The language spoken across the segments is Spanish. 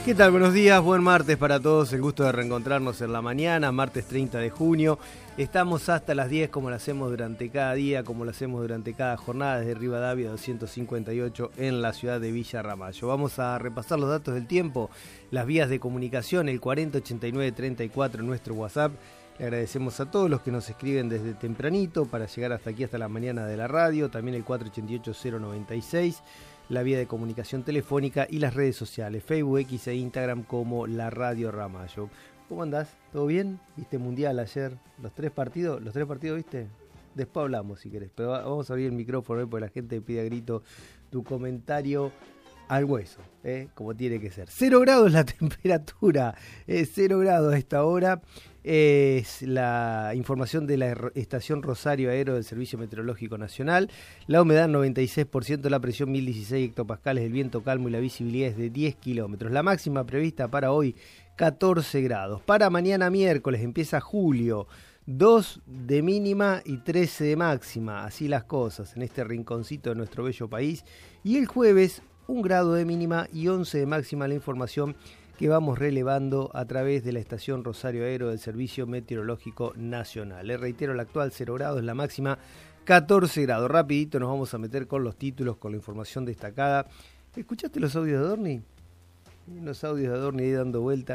¿Qué tal? Buenos días, buen martes para todos, el gusto de reencontrarnos en la mañana, martes 30 de junio. Estamos hasta las 10 como lo hacemos durante cada día, como lo hacemos durante cada jornada desde Rivadavia 258 en la ciudad de Villa Ramallo. Vamos a repasar los datos del tiempo, las vías de comunicación, el 4089-34 en nuestro WhatsApp. Le agradecemos a todos los que nos escriben desde tempranito para llegar hasta aquí, hasta la mañana de la radio, también el 488-096. La vía de comunicación telefónica y las redes sociales, Facebook, X e Instagram como La Radio Ramallo. ¿Cómo andás? ¿Todo bien? ¿Viste Mundial ayer? ¿Los tres partidos viste? Después hablamos si querés, pero vamos a abrir el micrófono porque la gente pide a grito tu comentario al hueso, como tiene que ser. 0 grados la temperatura, 0 grados a esta hora. Es la información de la estación Rosario Aero del Servicio Meteorológico Nacional. La humedad 96%, la presión 1016 hectopascales, el viento calmo y la visibilidad es de 10 kilómetros. La máxima prevista para hoy 14 grados. Para mañana miércoles empieza julio, 2 de mínima y 13 de máxima. Así las cosas en este rinconcito de nuestro bello país. Y el jueves 1 grado de mínima y 11 de máxima, la información que vamos relevando a través de la estación Rosario Aero del Servicio Meteorológico Nacional. Les reitero, la actual 0 grados, la máxima 14 grados. Rapidito nos vamos a meter con los títulos, con la información destacada. ¿Escuchaste los audios de Adorni? Los audios de Adorni ahí dando vuelta.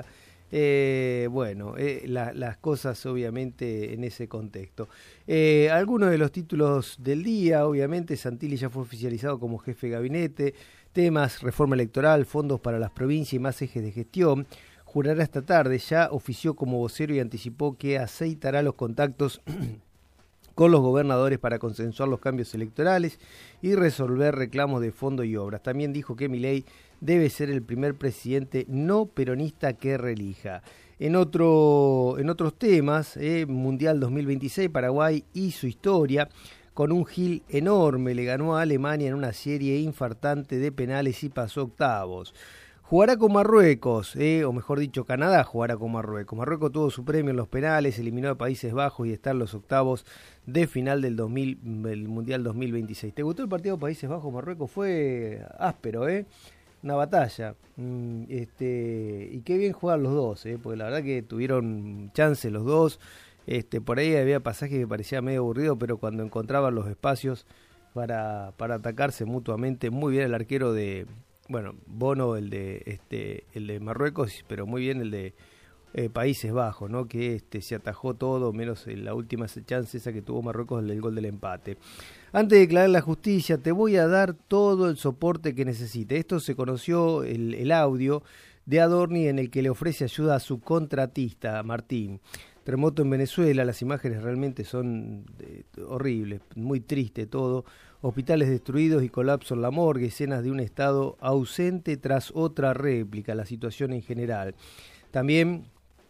Las cosas obviamente en ese contexto. Algunos de los títulos del día, obviamente, Santilli ya fue oficializado como jefe de gabinete. Temas, reforma electoral, fondos para las provincias y más ejes de gestión. Jurará esta tarde, ya ofició como vocero y anticipó que aceitará los contactos con los gobernadores para consensuar los cambios electorales y resolver reclamos de fondo y obras. También dijo que Milei debe ser el primer presidente no peronista que reelija. En otros temas, Mundial 2026, Paraguay y su historia. Con un gil enorme le ganó a Alemania en una serie infartante de penales y pasó octavos. Jugará con Marruecos, o mejor dicho, Canadá jugará con Marruecos. Marruecos tuvo su premio en los penales, eliminó a Países Bajos y está en los octavos de final del Mundial 2026. ¿Te gustó el partido Países Bajos-Marruecos? Fue áspero, una batalla. Y qué bien juegan los dos, porque la verdad que tuvieron chance los dos. Por ahí había pasajes que parecía medio aburrido, pero cuando encontraban los espacios para atacarse mutuamente, muy bien el arquero de, Bono, el de Marruecos, pero muy bien el de Países Bajos, ¿no? Que se atajó todo, menos en la última chance esa que tuvo Marruecos, el gol del empate. Antes de declarar la justicia, te voy a dar todo el soporte que necesite. Esto se conoció el audio de Adorni en el que le ofrece ayuda a su contratista, Martín. Terremoto en Venezuela, las imágenes realmente son horribles, muy triste todo. Hospitales destruidos y colapso en la morgue, escenas de un estado ausente tras otra réplica, la situación en general. También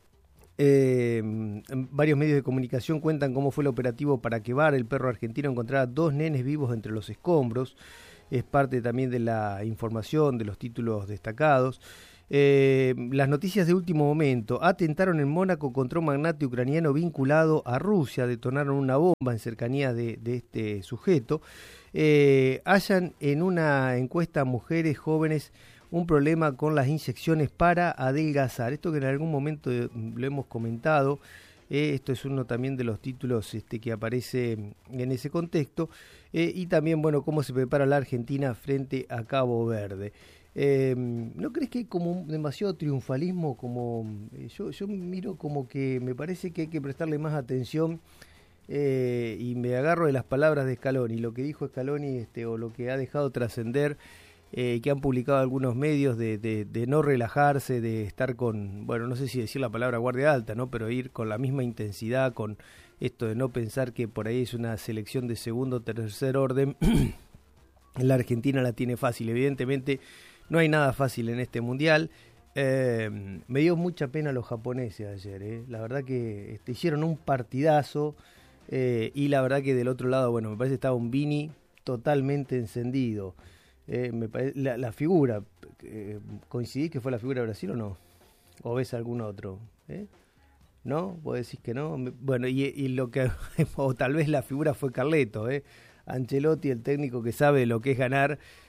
varios medios de comunicación cuentan cómo fue el operativo para que Bar, el perro argentino, encontrara 2 nenes vivos entre los escombros. Es parte también de la información, de los títulos destacados. Las noticias de último momento. Atentaron en Mónaco contra un magnate ucraniano vinculado a Rusia. Detonaron una bomba en cercanía de este sujeto. Hallan en una encuesta a mujeres jóvenes un problema con las inyecciones para adelgazar. Esto que en algún momento lo hemos comentado. Esto es uno también de los títulos que aparece en ese contexto. Y también, cómo se prepara la Argentina frente a Cabo Verde. ¿No crees que hay como demasiado triunfalismo? Yo miro como que me parece que hay que prestarle más atención, y me agarro de las palabras de Scaloni, lo que dijo Scaloni, o lo que ha dejado trascender, que han publicado algunos medios de no relajarse, de estar con, no sé si decir la palabra guardia alta, ¿no? Pero ir con la misma intensidad, con esto de no pensar que por ahí es una selección de segundo o tercer orden. La Argentina la tiene fácil, evidentemente. No hay nada fácil en este mundial. Me dio mucha pena los japoneses ayer. La verdad que hicieron un partidazo. Y la verdad que del otro lado, me parece que estaba un Vini totalmente encendido. La figura, ¿coincidís que fue la figura de Brasil o no? ¿O ves algún otro? ¿No? ¿Vos decís que no? Y lo que, o tal vez la figura fue Carleto, Ancelotti, el técnico que sabe lo que es ganar,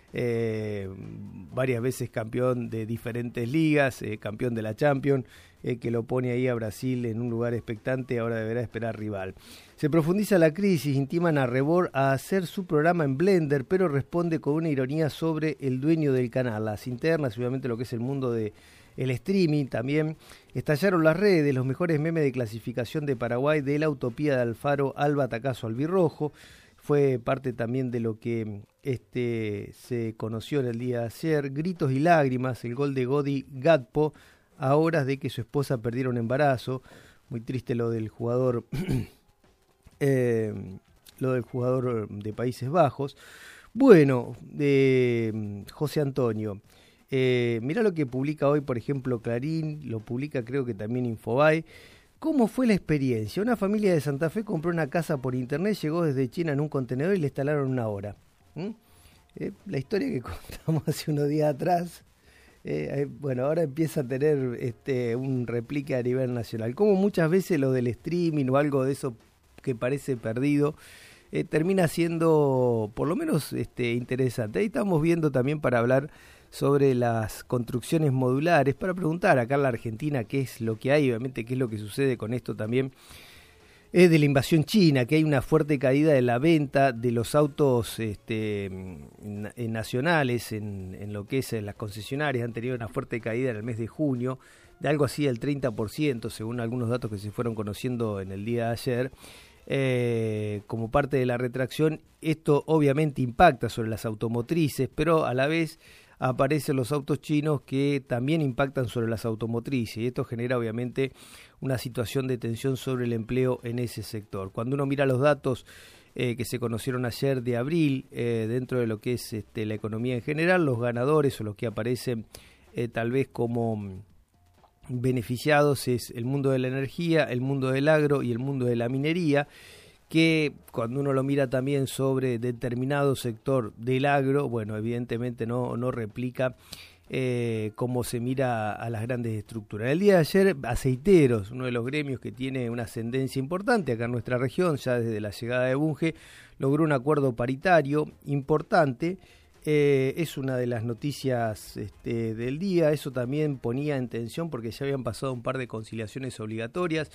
varias veces campeón de diferentes ligas, campeón de la Champions, que lo pone ahí a Brasil en un lugar expectante, ahora deberá esperar rival. Se profundiza la crisis, intiman a Rebord a hacer su programa en Blender, pero responde con una ironía sobre el dueño del canal. Las internas, obviamente lo que es el mundo de el streaming también. Estallaron las redes, los mejores memes de clasificación de Paraguay de la utopía de Alfaro al batacazo albirrojo. Fue parte también de lo que se conoció en el día de ayer. Gritos y lágrimas, el gol de Godi Gakpo a horas de que su esposa perdiera un embarazo. Muy triste lo del jugador de Países Bajos. Bueno, José Antonio, mirá lo que publica hoy, por ejemplo, Clarín, lo publica creo que también Infobae. ¿Cómo fue la experiencia? Una familia de Santa Fe compró una casa por internet, llegó desde China en un contenedor y le instalaron una hora. La historia que contamos hace unos días atrás, bueno, ahora empieza a tener un replique a nivel nacional. Como muchas veces lo del streaming o algo de eso que parece perdido, termina siendo por lo menos interesante. Ahí estamos viendo también para hablar sobre las construcciones modulares, para preguntar acá en la Argentina qué es lo que hay, obviamente qué es lo que sucede con esto también, de la invasión china, que hay una fuerte caída de la venta de los autos nacionales en lo que es las concesionarias. Han tenido una fuerte caída en el mes de junio, de algo así del 30%, según algunos datos que se fueron conociendo en el día de ayer. Como parte de la retracción, esto obviamente impacta sobre las automotrices, pero a la vez aparecen los autos chinos que también impactan sobre las automotrices, y esto genera obviamente una situación de tensión sobre el empleo en ese sector. Cuando uno mira los datos que se conocieron ayer de abril, dentro de lo que es la economía en general, los ganadores o los que aparecen tal vez como beneficiados es el mundo de la energía, el mundo del agro y el mundo de la minería, que cuando uno lo mira también sobre determinado sector del agro, bueno, evidentemente no replica cómo se mira a las grandes estructuras. El día de ayer, aceiteros, uno de los gremios que tiene una ascendencia importante acá en nuestra región, ya desde la llegada de Bunge, logró un acuerdo paritario importante. Es una de las noticias del día. Eso también ponía en tensión porque ya habían pasado un par de conciliaciones obligatorias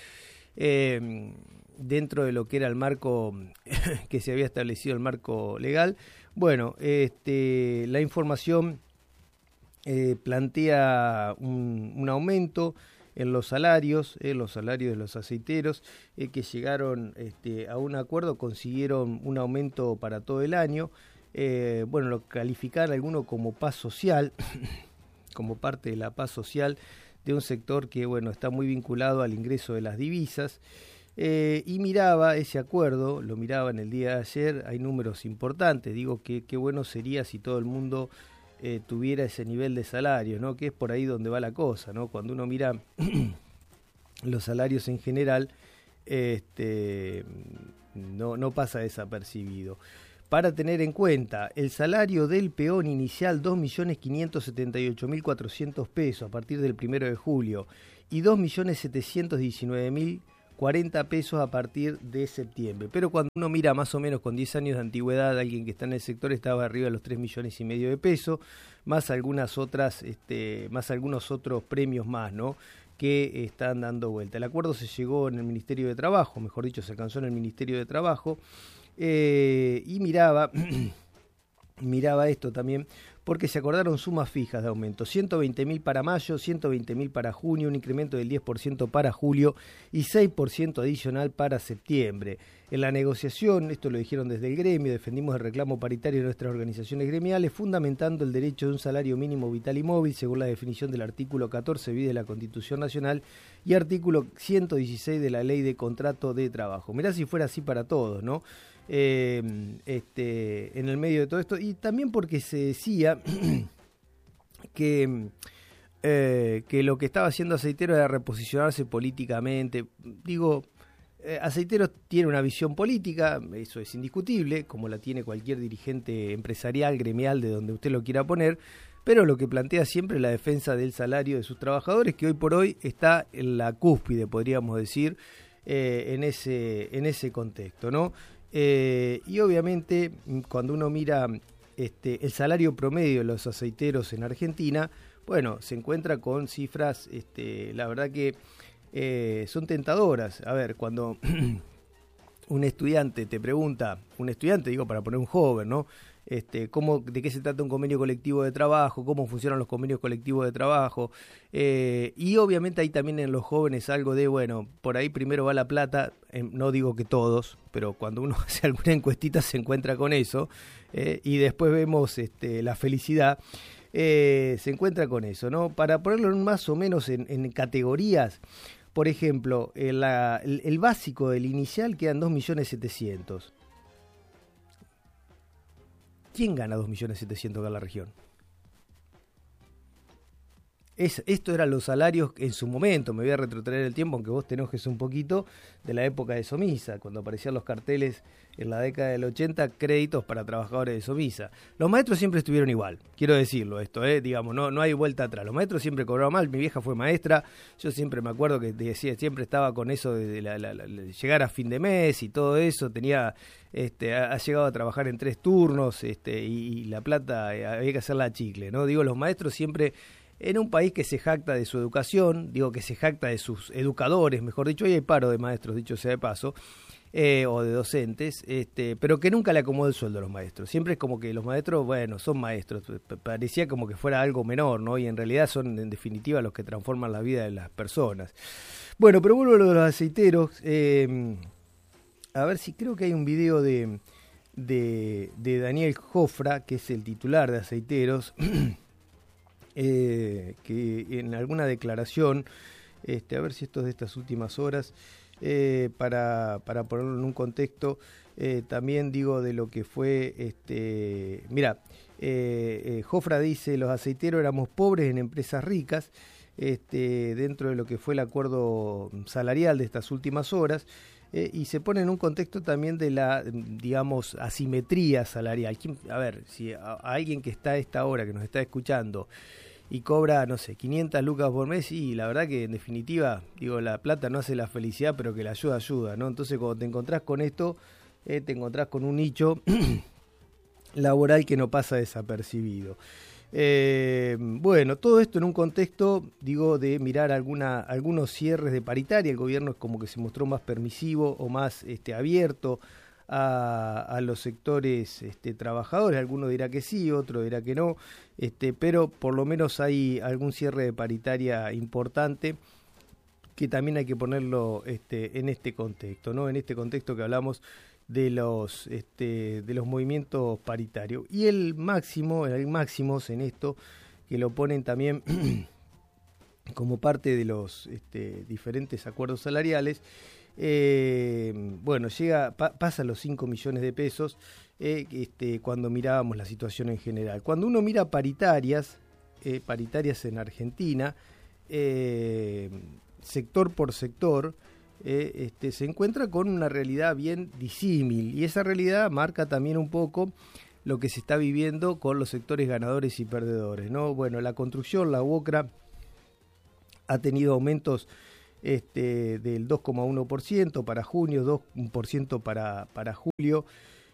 dentro de lo que era el marco que se había establecido, el marco legal. Bueno, la información plantea un aumento en los salarios de los aceiteros, que llegaron a un acuerdo, consiguieron un aumento para todo el año. Bueno, lo calificaron algunos como paz social, como parte de la paz social de un sector que, bueno, está muy vinculado al ingreso de las divisas, y miraba ese acuerdo, lo miraba en el día de ayer, hay números importantes, digo que qué bueno sería si todo el mundo tuviera ese nivel de salario, ¿no? Que es por ahí donde va la cosa, ¿no? Cuando uno mira los salarios en general, no pasa desapercibido. Para tener en cuenta, el salario del peón inicial 2.578.400 pesos a partir del 1 de julio y 2.719.040 pesos a partir de septiembre. Pero cuando uno mira más o menos con 10 años de antigüedad, alguien que está en el sector estaba arriba de los 3,5 millones de pesos, más algunas otras, más algunos otros premios más, ¿no?, que están dando vuelta. El acuerdo se llegó en el Ministerio de Trabajo, mejor dicho, se alcanzó en el Ministerio de Trabajo. Y miraba esto también, porque se acordaron sumas fijas de aumento, 120.000 para mayo, 120.000 para junio, un incremento del 10% para julio y 6% adicional para septiembre. En la negociación, esto lo dijeron desde el gremio, defendimos el reclamo paritario de nuestras organizaciones gremiales, fundamentando el derecho de un salario mínimo vital y móvil, según la definición del artículo 14 bis de la Constitución Nacional y artículo 116 de la Ley de Contrato de Trabajo. Mirá si fuera así para todos, ¿no? En el medio de todo esto, y también porque se decía que lo que estaba haciendo Aceiteros era reposicionarse políticamente. Digo, Aceiteros tiene una visión política, eso es indiscutible, como la tiene cualquier dirigente empresarial, gremial, de donde usted lo quiera poner, pero lo que plantea siempre es la defensa del salario de sus trabajadores, que hoy por hoy está en la cúspide, podríamos decir, en ese contexto, ¿no? Y obviamente cuando uno mira el salario promedio de los aceiteros en Argentina, bueno, se encuentra con cifras, la verdad que son tentadoras. A ver, cuando un estudiante te pregunta, digo para poner un joven, ¿no? ¿De qué se trata un convenio colectivo de trabajo? ¿Cómo funcionan los convenios colectivos de trabajo? Y obviamente hay también en los jóvenes algo de, bueno, por ahí primero va la plata, no digo que todos, pero cuando uno hace alguna encuestita se encuentra con eso, y después vemos la felicidad, se encuentra con eso, ¿no? Para ponerlo más o menos en categorías, por ejemplo, el básico del inicial quedan 2.700.000. ¿Quién gana 2.700.000 acá en la región? Esto eran los salarios en su momento. Me voy a retrotraer el tiempo, aunque vos te enojes un poquito, de la época de Somisa, cuando aparecían los carteles en la década del 80, créditos para trabajadores de Somisa. Los maestros siempre estuvieron igual, quiero decirlo esto, digamos, no hay vuelta atrás. Los maestros siempre cobraban mal, mi vieja fue maestra, yo siempre me acuerdo que decía, siempre estaba con eso de llegar a fin de mes y todo eso, ha llegado a trabajar en 3 turnos, y la plata había que hacerla a chicle, ¿no? Digo, los maestros siempre, en un país que se jacta de su educación, digo que se jacta de sus educadores, mejor dicho, hoy hay paro de maestros, dicho sea de paso, o de docentes, pero que nunca le acomodó el sueldo a los maestros. Siempre es como que los maestros, bueno, son maestros, parecía como que fuera algo menor, ¿no? Y en realidad son, en definitiva, los que transforman la vida de las personas. Bueno, pero vuelvo a lo de los aceiteros, a ver si creo que hay un video de Daniel Jofra, que es el titular de Aceiteros, que en alguna declaración, a ver si esto es de estas últimas horas, para ponerlo en un contexto, también digo de lo que fue, Jofra dice, los aceiteros éramos pobres en empresas ricas, dentro de lo que fue el acuerdo salarial de estas últimas horas, y se pone en un contexto también de la, digamos, asimetría salarial. A ver, si a alguien que está a esta hora, que nos está escuchando, y cobra, no sé, 500 lucas por mes, y la verdad que en definitiva, digo, la plata no hace la felicidad, pero que la ayuda, ¿no? Entonces cuando te encontrás con esto, te encontrás con un nicho laboral que no pasa desapercibido. Bueno, todo esto en un contexto, digo, de mirar algunos cierres de paritaria. El gobierno es como que se mostró más permisivo o más abierto a los sectores trabajadores. Alguno dirá que sí, otro dirá que no, pero por lo menos hay algún cierre de paritaria importante que también hay que ponerlo en este contexto, ¿no? En este contexto que hablamos de los movimientos paritarios. Y hay máximos en esto que lo ponen también como parte de los diferentes acuerdos salariales. Bueno, pasa los 5 millones de pesos cuando mirábamos la situación en general. Cuando uno mira paritarias en Argentina, sector por sector, se encuentra con una realidad bien disímil, y esa realidad marca también un poco lo que se está viviendo con los sectores ganadores y perdedores, ¿no? Bueno, la construcción, la UOCRA, ha tenido aumentos del 2,1% para junio, 2% para julio,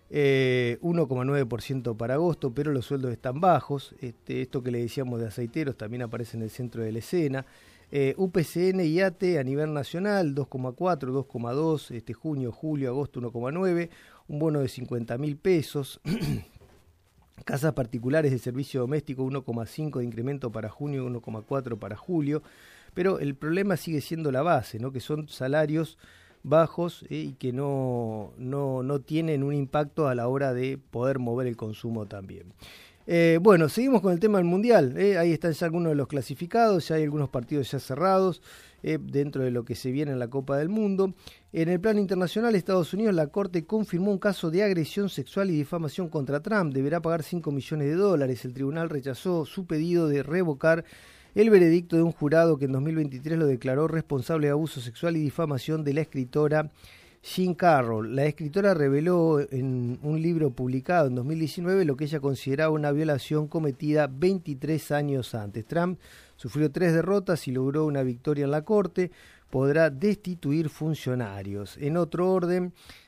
1,9% para agosto, pero los sueldos están bajos. Esto que le decíamos de aceiteros también aparece en el centro de la escena. UPCN y ATE a nivel nacional 2,4, 2,2, junio, julio, agosto 1,9, un bono de 50.000 pesos. Casas particulares de servicio doméstico 1,5 de incremento para junio, 1,4 para julio, pero el problema sigue siendo la base, ¿no? Que son salarios bajos y que no tienen un impacto a la hora de poder mover el consumo también. Bueno, seguimos con el tema del Mundial. Ahí están ya algunos de los clasificados, ya hay algunos partidos ya cerrados dentro de lo que se viene en la Copa del Mundo. En el plano internacional, Estados Unidos, la Corte confirmó un caso de agresión sexual y difamación contra Trump. Deberá pagar $5 millones. El tribunal rechazó su pedido de revocar el veredicto de un jurado que en 2023 lo declaró responsable de abuso sexual y difamación de la escritora Jean Carroll. La escritora reveló en un libro publicado en 2019 lo que ella consideraba una violación cometida 23 años antes. Trump sufrió 3 derrotas y logró una victoria en la corte. Podrá destituir funcionarios. En otro orden,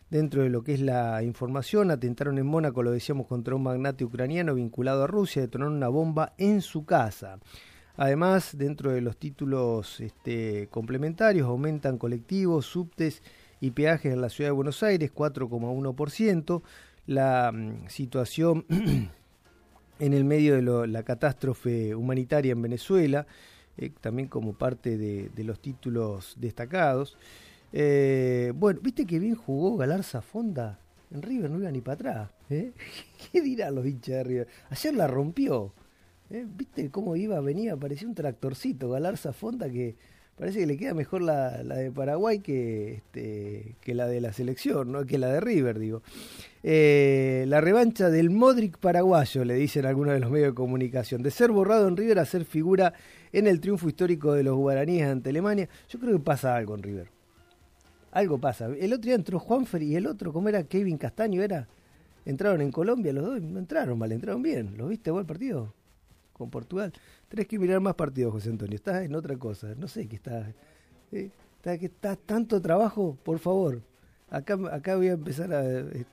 Dentro de lo que es la información, atentaron en Mónaco, lo decíamos, contra un magnate ucraniano vinculado a Rusia, detonaron una bomba en su casa. Además, dentro de los títulos complementarios, aumentan colectivos, subtes y peajes en la ciudad de Buenos Aires, 4,1%. La situación en el medio de la catástrofe humanitaria en Venezuela, también como parte de los títulos destacados. Bueno, ¿viste que bien jugó Galarza Fonda? En River no iba ni para atrás. ¿Qué dirán los hinchas de River? Ayer la rompió. ¿Viste cómo iba? Venía, parecía un tractorcito. Galarza Fonda, que parece que le queda mejor la de Paraguay que la de la selección, ¿no? Que la de River, digo. La revancha del Modric paraguayo, le dicen algunos de los medios de comunicación. De ser borrado en River a ser figura en el triunfo histórico de los guaraníes ante Alemania. Yo creo que pasa algo en River. Algo pasa. El otro día entró Juanfer y el otro, ¿cómo era? Kevin Castaño era. Entraron en Colombia los dos, no entraron mal, entraron bien. ¿Lo viste vos el partido? Con Portugal. Tenés que mirar más partidos, José Antonio. Estás en otra cosa. No sé qué estás. Que está tanto trabajo, por favor. Acá voy a empezar a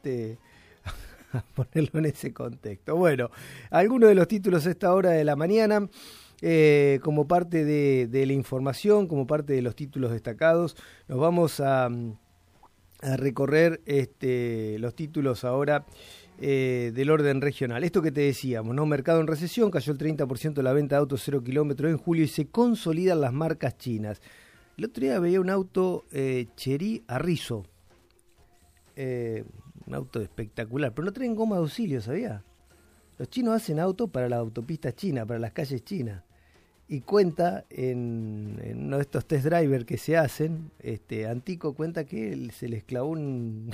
ponerlo en ese contexto. Bueno, algunos de los títulos a esta hora de la mañana. Como parte de la información, como parte de los títulos destacados, nos vamos a recorrer los títulos ahora del orden regional. Esto que te decíamos, ¿no? Mercado en recesión, cayó el 30% de la venta de autos 0 kilómetros en julio y se consolidan las marcas chinas. El otro día veía un auto Chery Arriso, un auto espectacular, pero no traen goma de auxilio, ¿sabía? Los chinos hacen autos para las autopistas chinas, para las calles chinas. Y cuenta en uno de estos test driver que se hacen, Antico cuenta que se les clavó un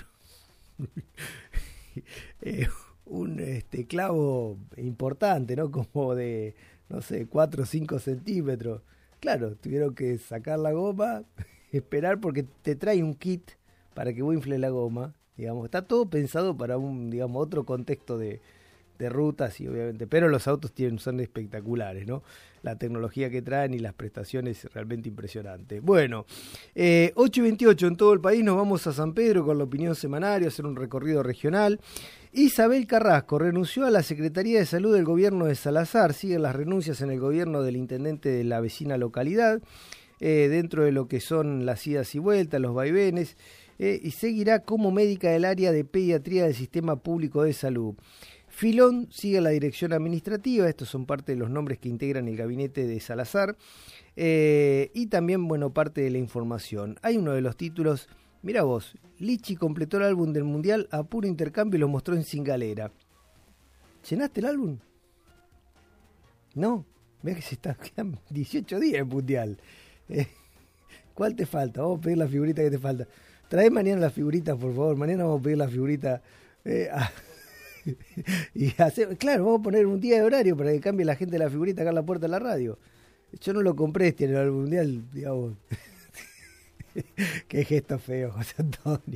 clavo importante, ¿no? Como de, no sé, 4 o 5 centímetros. Claro, tuvieron que sacar la goma, esperar porque te trae un kit para que vos infles la goma. Digamos, está todo pensado para un, digamos, otro contexto de rutas y obviamente, pero los autos son espectaculares, ¿no? La tecnología que traen y las prestaciones realmente impresionantes. Bueno, 8:28 en todo el país, nos vamos a San Pedro con la opinión semanal, a hacer un recorrido regional. Isabel Carrasco renunció a la Secretaría de Salud del gobierno de Salazar, siguen las renuncias en el gobierno del intendente de la vecina localidad, dentro de lo que son las idas y vueltas, los vaivenes, y seguirá como médica del área de pediatría del Sistema Público de Salud. Filón sigue la dirección administrativa, estos son parte de los nombres que integran el gabinete de Salazar, y también, bueno, parte de la información. Hay uno de los títulos, mira vos, Lichi completó el álbum del Mundial a puro intercambio y lo mostró en Cingalera. ¿Llenaste el álbum? No, mira que quedan 18 días el Mundial. ¿Cuál te falta? Vamos a pedir la figurita que te falta. Trae mañana las figuritas, por favor, mañana vamos a pedir la figurita. Y claro, vamos a poner un día de horario para que cambie la gente la figurita acá en la puerta de la radio. Yo no lo compré en el mundial, digamos. Qué gesto feo, José Antonio.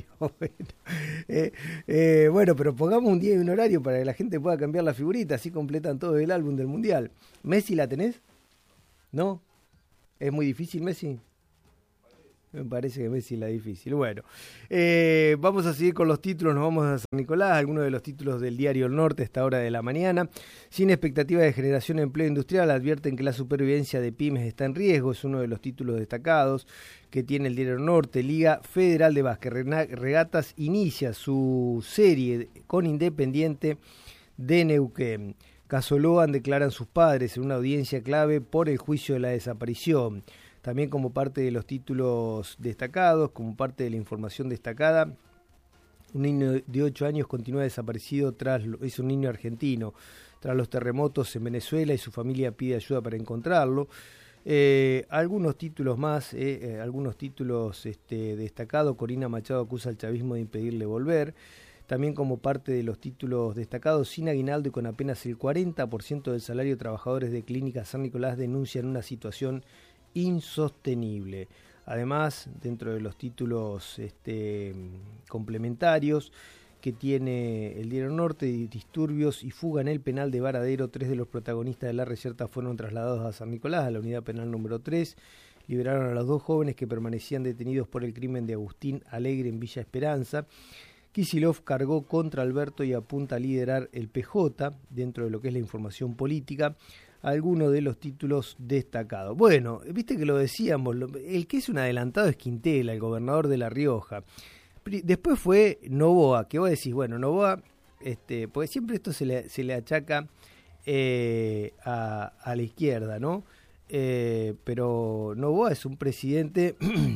Bueno, pero pongamos un día y un horario para que la gente pueda cambiar la figurita, así completan todo el álbum del mundial. ¿Messi la tenés? ¿No? ¿Es muy difícil, Messi? Me parece que Messi la difícil. Bueno, vamos a seguir con los títulos, nos vamos a San Nicolás, algunos de los títulos del diario El Norte a esta hora de la mañana. Sin expectativa de generación de empleo industrial, advierten que la supervivencia de pymes está en riesgo, es uno de los títulos destacados que tiene el diario El Norte. Liga Federal de Básquet Regatas inicia su serie con Independiente de Neuquén. Casolóan declaran sus padres en una audiencia clave por el juicio de la desaparición. También como parte de los títulos destacados, como parte de la información destacada, un niño de 8 años continúa desaparecido es un niño argentino, tras los terremotos en Venezuela y su familia pide ayuda para encontrarlo. Algunos títulos más, algunos títulos destacados, Corina Machado acusa al chavismo de impedirle volver. También como parte de los títulos destacados, sin aguinaldo y con apenas el 40% del salario de trabajadores de Clínica San Nicolás denuncian una situación insostenible. Además, dentro de los títulos complementarios que tiene el diario Norte, disturbios y fuga en el penal de Varadero, 3 de los protagonistas de la reyerta fueron trasladados a San Nicolás, a la unidad penal número 3. Liberaron a los 2 jóvenes que permanecían detenidos por el crimen de Agustín Alegre en Villa Esperanza. Kicillof cargó contra Alberto y apunta a liderar el PJ dentro de lo que es la información política. Algunos de los títulos destacados. Bueno, viste que lo decíamos, el que es un adelantado es Quintela, el gobernador de La Rioja. Después fue Noboa, que vos decís, bueno, Noboa, porque siempre esto se le achaca a la izquierda, ¿no? Pero Noboa es un presidente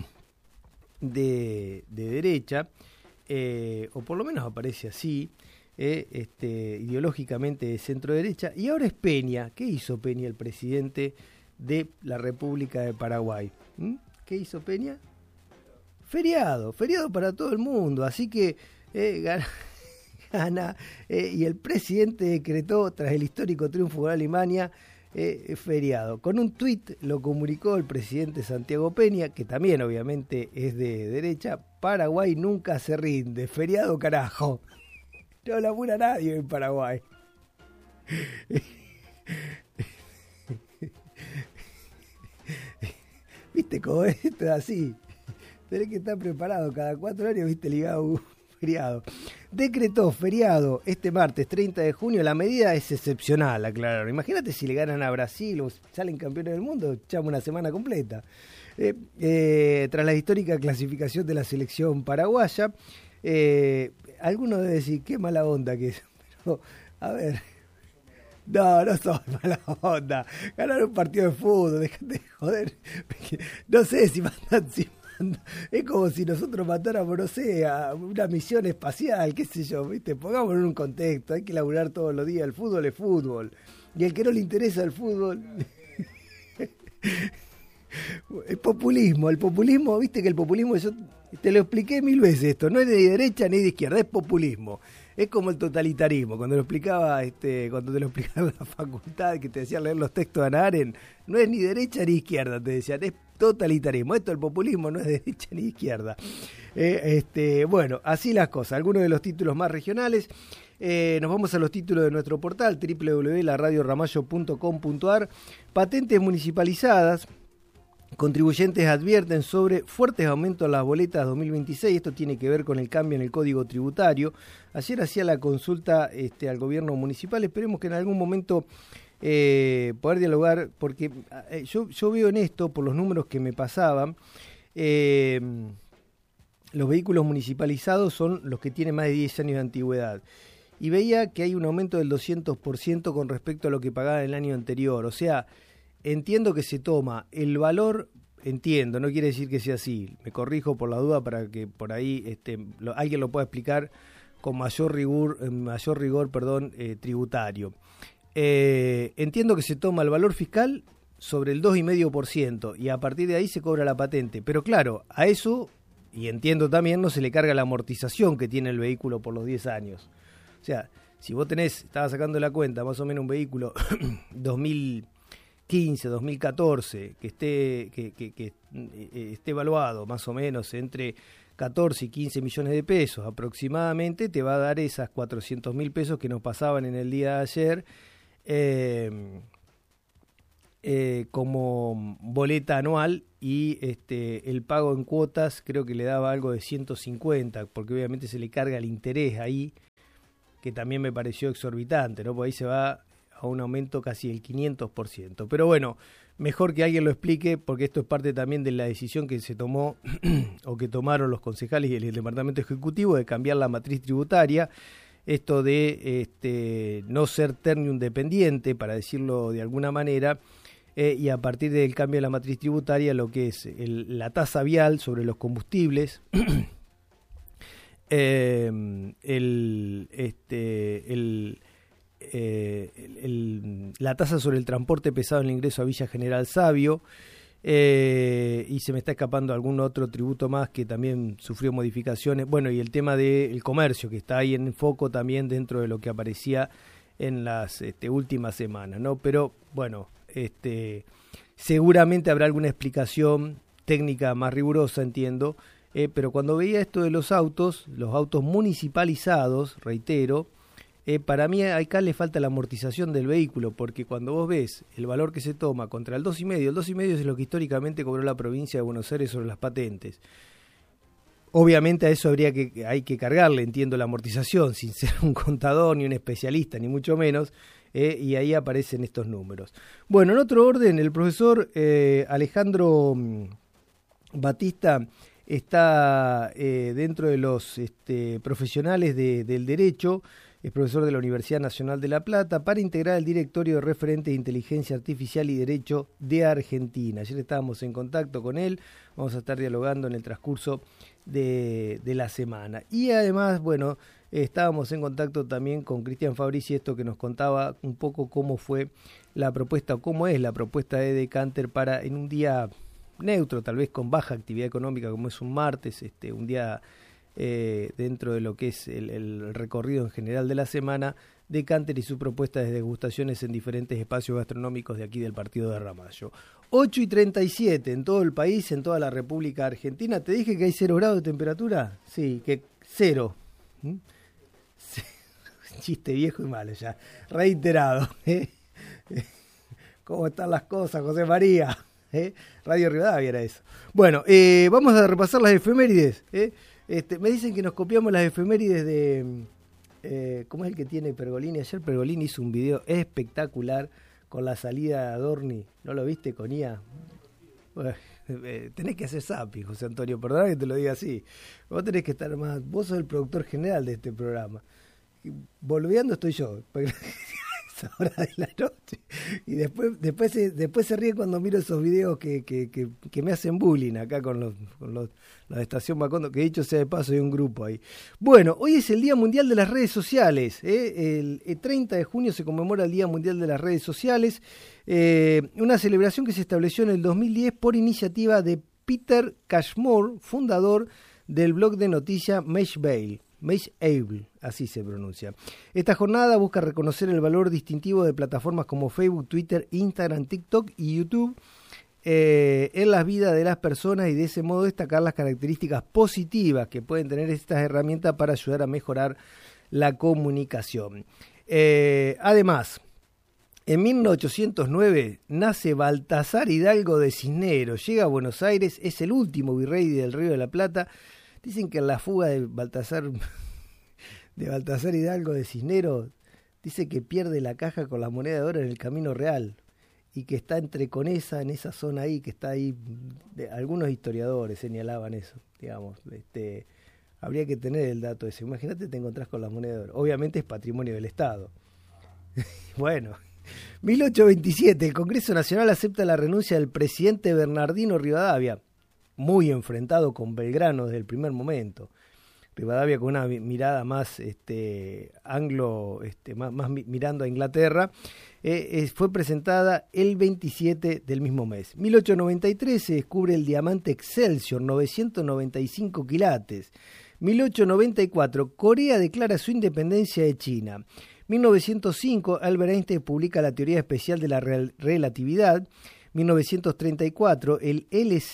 de derecha, o por lo menos aparece así, ideológicamente de centro derecha, y ahora es Peña. ¿Qué hizo Peña, el presidente de la República de Paraguay? ¿Qué hizo Peña? Feriado para todo el mundo, así que gana, y el presidente decretó, tras el histórico triunfo de Alemania, feriado. Con un tuit lo comunicó el presidente Santiago Peña, que también obviamente es de derecha: Paraguay nunca se rinde, feriado carajo. No labura nadie en Paraguay. ¿Viste cómo es esto? Así. Tenés que estar preparado. Cada 4 años, viste, ligado un feriado. Decretó feriado este martes 30 de junio. La medida es excepcional, aclararon. Imagínate si le ganan a Brasil o salen campeones del mundo, echamos una semana completa. Tras la histórica clasificación de la selección paraguaya, algunos deben decir, qué mala onda que es. Pero, a ver, no sos mala onda. Ganar un partido de fútbol, dejate de joder. No sé si mandan, es como si nosotros matáramos, no sé, a una misión espacial, qué sé yo, ¿viste? Pongámonos en un contexto, hay que laburar todos los días, el fútbol es fútbol. Y el que no le interesa el fútbol... El populismo, viste que el populismo, yo te lo expliqué 1000 veces esto, no es ni de derecha ni de izquierda, es populismo. Es como el totalitarismo, cuando te lo explicaba en la facultad, que te decía leer los textos de Hannah Arendt, no es ni derecha ni izquierda, te decían, es totalitarismo. Esto, el populismo, no es de derecha ni de izquierda. Bueno, así las cosas. Algunos de los títulos más regionales. Nos vamos a los títulos de nuestro portal, www.laradioramallo.com.ar. Patentes municipalizadas. Contribuyentes advierten sobre fuertes aumentos en las boletas 2026. Esto tiene que ver con el cambio en el Código Tributario. Ayer hacía la consulta al gobierno municipal. Esperemos que en algún momento poder dialogar, porque yo veo en esto, por los números que me pasaban, los vehículos municipalizados son los que tienen más de 10 años de antigüedad. Y veía que hay un aumento del 200% con respecto a lo que pagaban el año anterior. O sea, entiendo que se toma el valor, no quiere decir que sea así, me corrijo por la duda para que por ahí alguien lo pueda explicar con mayor rigor, tributario. Entiendo que se toma el valor fiscal sobre el 2,5% y a partir de ahí se cobra la patente, pero claro, a eso, y entiendo también, no se le carga la amortización que tiene el vehículo por los 10 años. O sea, si vos estaba sacando la cuenta, más o menos un vehículo 2015, 2014, que esté evaluado más o menos entre 14 y 15 millones de pesos aproximadamente, te va a dar esas 400.000 pesos que nos pasaban en el día de ayer como boleta anual, y el pago en cuotas creo que le daba algo de 150, porque obviamente se le carga el interés ahí, que también me pareció exorbitante, ¿no? Porque ahí se va a un aumento casi del 500%. Pero bueno, mejor que alguien lo explique, porque esto es parte también de la decisión que se tomó o que tomaron los concejales y el Departamento Ejecutivo de cambiar la matriz tributaria, esto de no ser ternium dependiente, para decirlo de alguna manera, y a partir del cambio de la matriz tributaria, lo que es la tasa vial sobre los combustibles, la tasa sobre el transporte pesado en el ingreso a Villa General Sabio, y se me está escapando algún otro tributo más que también sufrió modificaciones. Bueno, y el tema del comercio, que está ahí en foco también dentro de lo que aparecía en las últimas semanas, ¿no? Pero bueno, seguramente habrá alguna explicación técnica más rigurosa, entiendo. Pero cuando veía esto de los autos municipalizados, reitero, para mí acá le falta la amortización del vehículo, porque cuando vos ves el valor que se toma contra el 2,5, es lo que históricamente cobró la provincia de Buenos Aires sobre las patentes. Obviamente a eso hay que cargarle, entiendo, la amortización, sin ser un contador ni un especialista, ni mucho menos, y ahí aparecen estos números. Bueno, en otro orden, el profesor Alejandro Batista está dentro de los profesionales del derecho, es profesor de la Universidad Nacional de La Plata, para integrar el directorio de referentes de inteligencia artificial y derecho de Argentina. Ayer estábamos en contacto con él, vamos a estar dialogando en el transcurso de la semana. Y además, bueno, estábamos en contacto también con Cristian Fabrici, esto que nos contaba un poco cómo fue la propuesta, o cómo es la propuesta de Decanter para, en un día neutro, tal vez con baja actividad económica, como es un martes, un día dentro de lo que es el recorrido en general de la semana, Decanter y su propuesta de degustaciones en diferentes espacios gastronómicos de aquí del Partido de Ramallo. 8:37 en todo el país, en toda la República Argentina. ¿Te dije que hay 0 grados de temperatura? Sí, que 0. Chiste viejo y malo ya, reiterado. ¿Cómo están las cosas, José María? Radio Rivadavia era eso. Bueno, vamos a repasar las efemérides. Me dicen que nos copiamos las efemérides de... ¿cómo es el que tiene Pergolini? Ayer Pergolini hizo un video espectacular con la salida de Adorni. ¿No lo viste con IA? Bueno, tenés que hacer zapping, José Antonio, perdona que te lo diga así. Vos tenés que estar más... Vos sos el productor general de este programa. Boludeando estoy yo. Esa hora de la noche. Y después se ríe cuando miro esos videos que me hacen bullying acá con los de Estación Macondo, que dicho sea de paso hay un grupo ahí. Bueno, hoy es el Día Mundial de las Redes Sociales. El 30 de junio se conmemora el Día Mundial de las Redes Sociales. Una celebración que se estableció en el 2010 por iniciativa de Peter Cashmore, fundador del blog de noticias Meshable, así se pronuncia. Esta jornada busca reconocer el valor distintivo de plataformas como Facebook, Twitter, Instagram, TikTok y YouTube en las vidas de las personas, y de ese modo destacar las características positivas que pueden tener estas herramientas para ayudar a mejorar la comunicación. Además, en 1809 nace Baltasar Hidalgo de Cisneros, llega a Buenos Aires, es el último virrey del Río de la Plata. Dicen que en la fuga de Baltasar Hidalgo de Cisneros, dice que pierde la caja con la moneda de oro en el Camino Real, y que está entre Conesa, en esa zona ahí, que está ahí. Algunos historiadores señalaban eso, digamos. Habría que tener el dato ese. Imagínate, te encontrás con la moneda de oro. Obviamente es patrimonio del Estado. Bueno, 1827, el Congreso Nacional acepta la renuncia del presidente Bernardino Rivadavia, muy enfrentado con Belgrano desde el primer momento. Rivadavia con una mirada más anglo, más mirando a Inglaterra, fue presentada el 27 del mismo mes. 1893 se descubre el diamante Excelsior, 995 quilates. 1894, Corea declara su independencia de China. 1905, Albert Einstein publica la teoría especial de la relatividad. 1934, el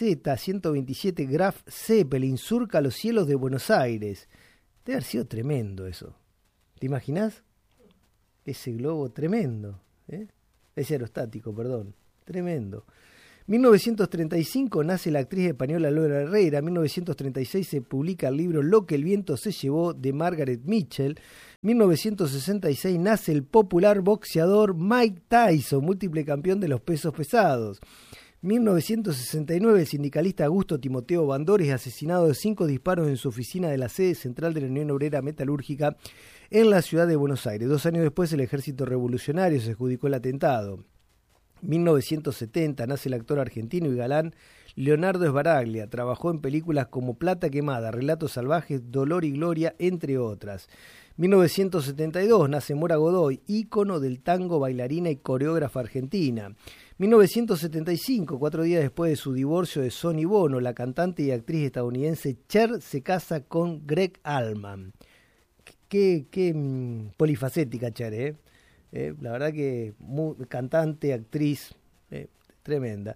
LZ-127 Graf Zeppelin surca los cielos de Buenos Aires. Debe haber sido tremendo eso. ¿Te imaginás? Ese globo tremendo. Ese aerostático, perdón. Tremendo. 1935 nace la actriz española Lola Herrera. 1936 se publica el libro Lo que el viento se llevó, de Margaret Mitchell. 1966 nace el popular boxeador Mike Tyson, múltiple campeón de los pesos pesados. 1969 el sindicalista Augusto Timoteo Bandor es asesinado de 5 disparos en su oficina de la sede central de la Unión Obrera Metalúrgica en la ciudad de Buenos Aires. 2 años después el ejército revolucionario se adjudicó el atentado. 1970 nace el actor argentino y galán Leonardo Sbaraglia. Trabajó en películas como Plata Quemada, Relatos Salvajes, Dolor y Gloria, entre otras. 1972 nace Mora Godoy, ícono del tango, bailarina y coreógrafa argentina. 1975, 4 días después de su divorcio de Sonny Bono, la cantante y actriz estadounidense Cher se casa con Greg Allman. Qué polifacética Cher, la verdad que cantante, actriz, tremenda.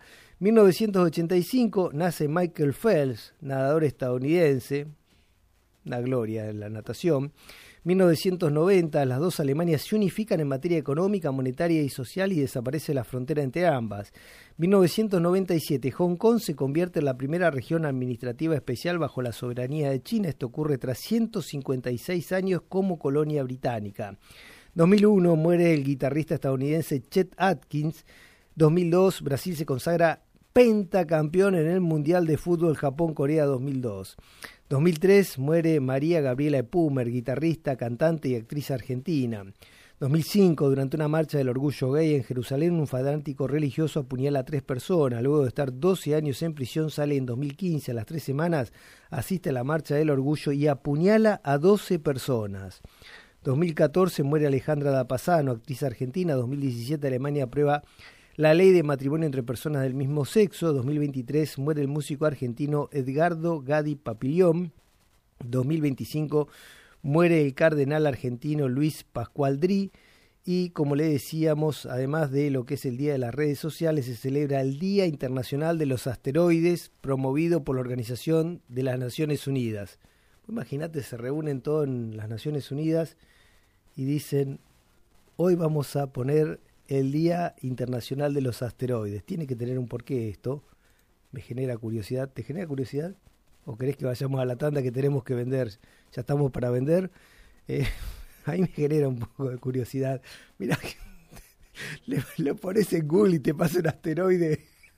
1985 nace Michael Phelps, nadador estadounidense, una gloria en la natación. 1990, las dos Alemanias se unifican en materia económica, monetaria y social y desaparece la frontera entre ambas. 1997, Hong Kong se convierte en la primera región administrativa especial bajo la soberanía de China. Esto ocurre tras 156 años como colonia británica. 2001, muere el guitarrista estadounidense Chet Atkins. 2002, Brasil se consagra pentacampeón en el Mundial de Fútbol Japón-Corea 2002. 2003, muere María Gabriela Epumer, guitarrista, cantante y actriz argentina. 2005, durante una marcha del orgullo gay en Jerusalén, un fanático religioso apuñala a 3 personas. Luego de estar 12 años en prisión, sale en 2015, a las 3 semanas, asiste a la marcha del orgullo y apuñala a 12 personas. 2014, muere Alejandra Dapasano, actriz argentina. 2017, Alemania aprueba la ley de matrimonio entre personas del mismo sexo. 2023, muere el músico argentino Edgardo Gadi Papillón. 2025, muere el cardenal argentino Luis Pascualdrí. Y como le decíamos, además de lo que es el Día de las Redes Sociales, se celebra el Día Internacional de los Asteroides, promovido por la Organización de las Naciones Unidas. Imagínate, se reúnen todos en las Naciones Unidas y dicen, hoy vamos a poner el Día Internacional de los Asteroides. Tiene que tener un porqué esto. Me genera curiosidad. ¿Te genera curiosidad? ¿O querés que vayamos a la tanda que tenemos que vender? Ya estamos para vender. Ahí me genera un poco de curiosidad. Mirá, le pones en Google y te pasa un asteroide.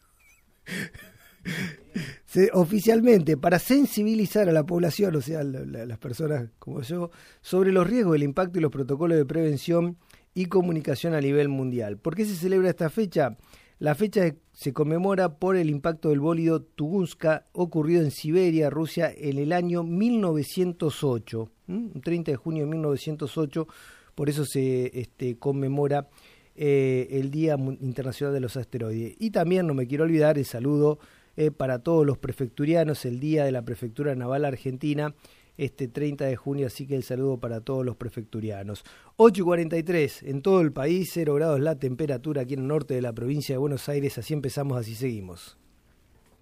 Oficialmente, para sensibilizar a la población, o sea, las personas como yo, sobre los riesgos, el impacto y los protocolos de prevención y comunicación a nivel mundial. ¿Por qué se celebra esta fecha? La fecha se conmemora por el impacto del bólido Tunguska ocurrido en Siberia, Rusia, en el año 1908, un 30 de junio de 1908, por eso se conmemora el Día Internacional de los Asteroides. Y también, no me quiero olvidar, el saludo para todos los prefecturianos, el Día de la Prefectura Naval Argentina, 30 de junio, así que el saludo para todos los prefecturianos. 8:43 en todo el país, 0 grados la temperatura aquí en el norte de la provincia de Buenos Aires. Así empezamos, así seguimos.